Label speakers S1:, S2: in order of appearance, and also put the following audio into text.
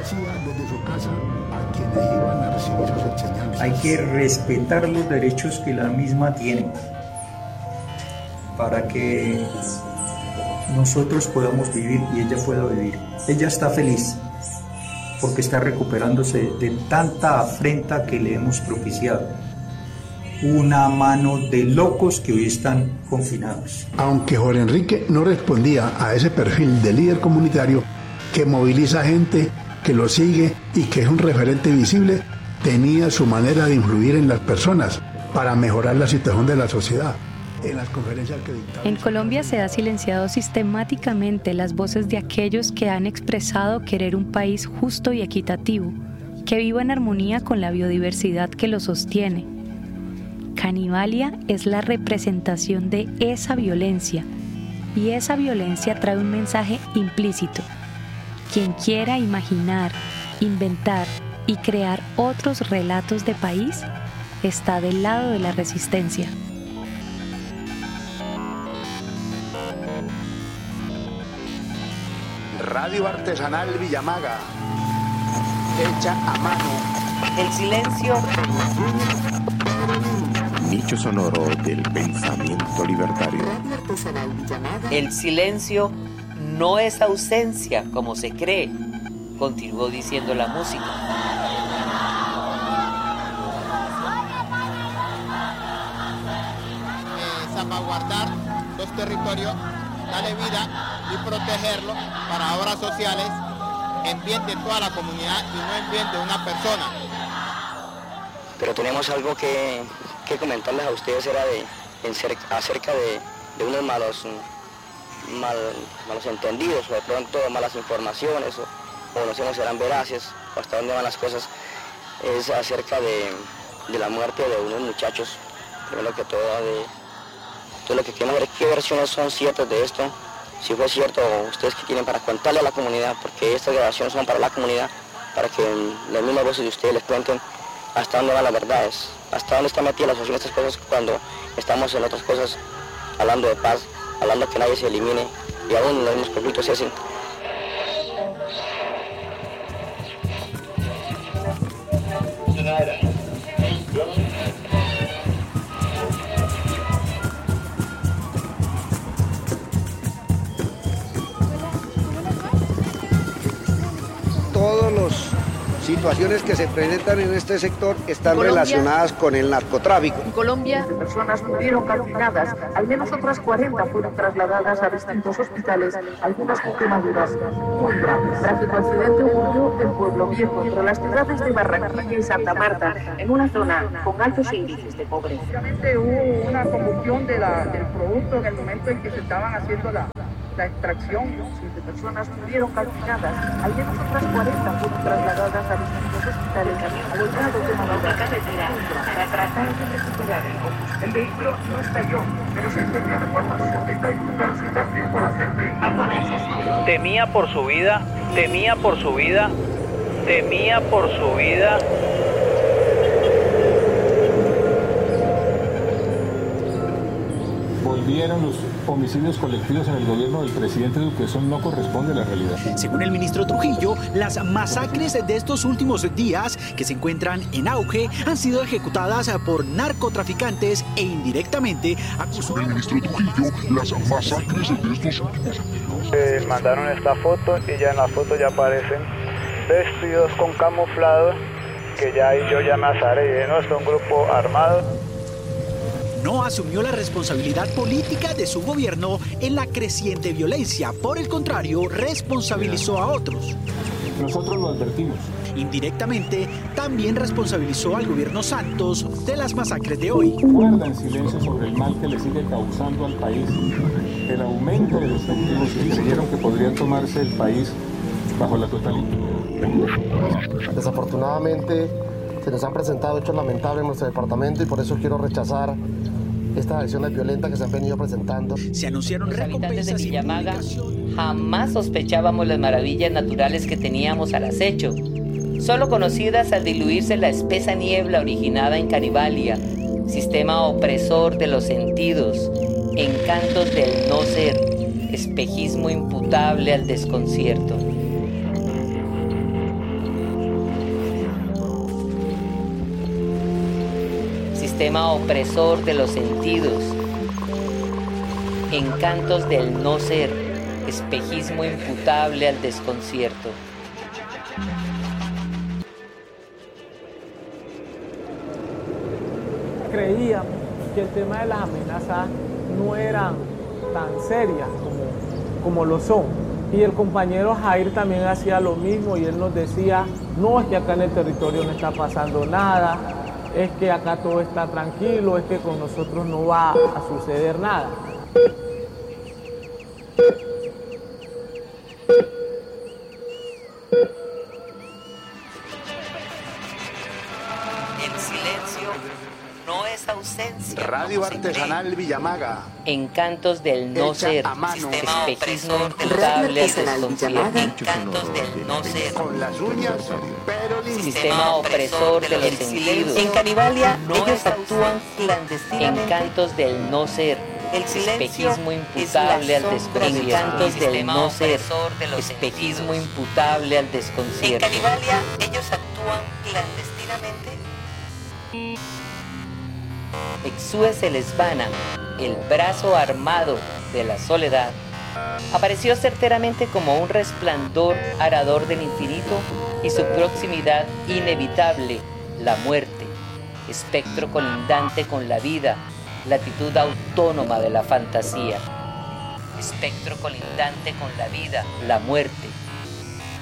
S1: desde su casa a quienes iban a recibir sus enseñanzas.
S2: Hay que respetar los derechos que la misma tiene para que nosotros podamos vivir y ella pueda vivir. Ella está feliz porque está recuperándose de tanta afrenta que le hemos propiciado. Una mano de locos que hoy están confinados.
S1: Aunque Jorge Enrique no respondía a ese perfil de líder comunitario que moviliza gente, que lo sigue y que es un referente visible, tenía su manera de influir en las personas para mejorar la situación de la sociedad. En las conferencias que dictaba.
S3: En Colombia se ha silenciado sistemáticamente las voces de aquellos que han expresado querer un país justo y equitativo, que viva en armonía con la biodiversidad que lo sostiene. Canibalia es la representación de esa violencia, y esa violencia trae un mensaje implícito. Quien quiera imaginar, inventar y crear otros relatos de país está del lado de la resistencia.
S1: Radio Artesanal Villamaga, hecha a mano.
S4: El silencio.
S5: Nicho sonoro del pensamiento libertario.
S4: Radio Artesanal Villamaga. El silencio no es ausencia como se cree, continuó diciendo la música.
S6: Salvaguardar los territorios, darle vida y protegerlo para obras sociales en bien de toda la comunidad y no en bien de una persona.
S7: Pero tenemos algo que comentarles a ustedes, era acerca de unos malos entendidos, o de pronto malas informaciones, o no sé si serán veraces, o hasta dónde van las cosas. Es acerca de la muerte de unos muchachos, primero que todo lo que queremos ver qué versiones son ciertas de esto, si fue cierto, ustedes que tienen para contarle a la comunidad, porque estas grabaciones son para la comunidad, para que las mismas voces de ustedes les cuenten hasta dónde van las verdades, hasta dónde está metida la asociación de estas cosas cuando estamos en otras cosas, hablando de paz, hablando que nadie se elimine, y aún los mismos conflictos se hacen.
S8: Todas las situaciones que se presentan en este sector están relacionadas con el narcotráfico.
S9: En Colombia, personas murieron calcinadas, al menos otras 40 fueron trasladadas a distintos hospitales, algunas con quemaduras muy graves. Trágico accidente ocurrió en Pueblo Viejo, entre las ciudades de Barranquilla y Santa Marta, en una zona con altos índices de pobreza.
S10: Obviamente hubo una combustión del producto en el momento en que se estaban haciendo la extracción.
S9: 7 personas murieron calcinadas, al menos otras 40 fueron trasladadas a distintos hospitales a los grados de la carretera para tratar de recuperar el combustible. El vehículo no estalló, pero se entendió de forma súbita y brutal sin dar tiempo a hacerle japoneses.
S11: Temía por su vida, temía por su vida, temía por su vida.
S12: Volvieron los homicidios colectivos en el gobierno del presidente Duque. Eso no corresponde a la realidad.
S13: Según el ministro Trujillo, las masacres de estos últimos días que se encuentran en auge han sido ejecutadas por narcotraficantes e indirectamente acusó.
S14: Según el ministro Trujillo, las masacres de estos últimos días.
S15: Mandaron esta foto y ya en la foto ya aparecen vestidos con camuflado, que ya ahí yo ya me azaré, no es un grupo armado.
S13: No asumió la responsabilidad política de su gobierno en la creciente violencia. Por el contrario, responsabilizó a otros.
S12: Nosotros lo advertimos.
S13: Indirectamente, también responsabilizó al gobierno Santos de las masacres de hoy.
S12: Guarda en silencio sobre el mal que le sigue causando al país, el aumento de los festivos que creyeron que podría tomarse el país bajo la total impunidad.
S16: Desafortunadamente, se nos han presentado hechos lamentables en nuestro departamento y por eso quiero rechazar estas acciones violentas que se han venido presentando.
S13: Se anunciaron recompensas
S4: de Villamaga. Jamás sospechábamos las maravillas naturales que teníamos al acecho, solo conocidas al diluirse la espesa niebla originada en Canibalia, sistema opresor de los sentidos, encantos del no ser, espejismo imputable al desconcierto. sistema opresor de los sentidos, encantos del no ser, espejismo imputable al desconcierto.
S17: Creíamos que el tema de las amenazas no eran tan serias como lo son. Y el compañero Jair también hacía lo mismo y él nos decía, no, es que acá en el territorio no está pasando nada, es que acá todo está tranquilo, es que con nosotros no va a suceder nada.
S4: El silencio no es ausencia.
S8: Radio Artesanal Villamaga.
S4: Encantos del no ser, sistema espejismo imputable al desconcierto. Encantos del no ser.
S8: Con las uñas, pero limpias.
S4: Sistema opresor de los sentidos. En Canibalia ellos actúan clandestinamente. Encantos del no ser. El espejismo imputable al desconcierto. Encantos del no ser. Espejismo imputable al desconcierto. En Canibalia ellos actúan clandestinamente. Exúe Celesbana, el brazo armado de la soledad, apareció certeramente como un resplandor arador del infinito y su proximidad inevitable, la muerte, espectro colindante con la vida, latitud autónoma de la fantasía. Espectro colindante con la vida, la muerte,